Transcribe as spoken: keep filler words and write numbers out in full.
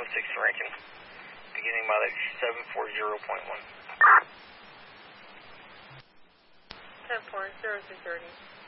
oh six Rankin, beginning mileage seven forty point one. ten four zero two thirty.